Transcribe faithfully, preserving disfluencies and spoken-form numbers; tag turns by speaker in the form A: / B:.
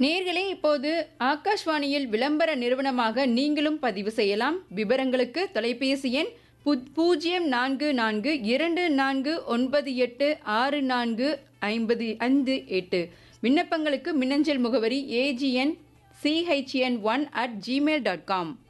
A: நேயர்களே, இப்போது ஆகாஷ்வாணியில் விளம்பர நிறுவனமாக நீங்களும் பதிவு செய்யலாம். விவரங்களுக்கு தொலைபேசி எண் பூஜ்ஜியம் நான்கு நான்கு இரண்டு நான்கு ஒன்பது எட்டு ஆறு நான்கு ஐம்பது ஐந்து எட்டு. விண்ணப்பங்களுக்கு மின்னஞ்சல் முகவரி AGN CHN one at Gmail dot com.